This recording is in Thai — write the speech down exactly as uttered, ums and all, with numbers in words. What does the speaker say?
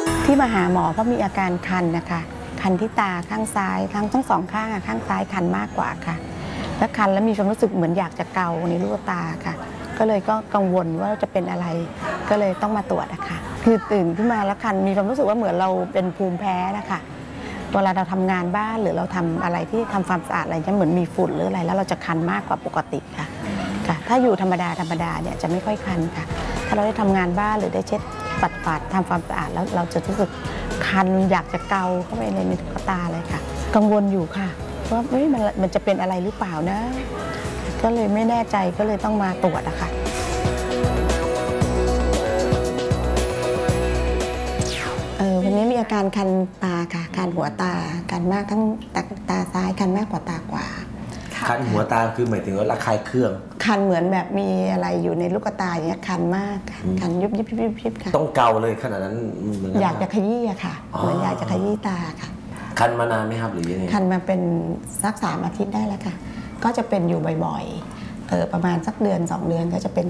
ที่มาหาหมอเพราะมีอาการคันนะคะคันที่ตาข้างซ้ายทั้งทั้งสองข้างข้างซ้ายคันมากกว่าค่ะและคันแล้วมีความรู้สึกเหมือนอยากจะเกาในลูกตาค่ะก็เลยก็กังวลว่าจะเป็นอะไรก็เลยต้องมาตรวจนะคะคือตื่นขึ้นมาแล้วคันมีความรู้สึกว่าเหมือนเราเป็นภูมิแพ้นะคะเวลาเราทำงานบ้านหรือเราทำอะไรที่ทำความสะอาดอะไรจะเหมือนมีฝุ่นหรืออะไรแล้วเราจะคันมากกว่าปกติค่ะค่ะถ้าอยู่ธรรมดาธรรมดาเนี่ยจะไม่ค่อยคันค่ะถ้าเราได้ทำงานบ้านหรือได้เช็ดปัดปัดทำความสะอาดแล้วเราจะรู้สึกคันอยากจะเกาเข้าไปในลูกตาเลยค่ะกังวลอยู่ค่ะว่าเฮ้ยมันมันจะเป็นอะไรหรือเปล่านะก็เลยไม่แน่ใจก็เลยต้องมาตรวจอะค่ะเออวันนี้มีอาการคันตาค่ะคันหัวตาคันมากทั้งตาตาซ้ายคันมากกว่าตาขวาคันหัวตาคือหมายถึงว่าระคายเคืองคันเหมือนแบบมีอะไรอยู่ในลูกตาอย่างเงี้ยคันมากคันยุบยิบยิบยิบยิบค่ะต้องเกาเลยขนาดนั้นอยากจะขยี้อะค่ะเหมือนอยากจะขยี้ตาค่ะคันมานานไหมครับหรือยังไงคันมาเป็นสักสามอาทิตย์ได้แล้วค่ะก็จะเป็นอยู่บ่อยๆเออประมาณสักเดือนสองเดือนก็จะเป็น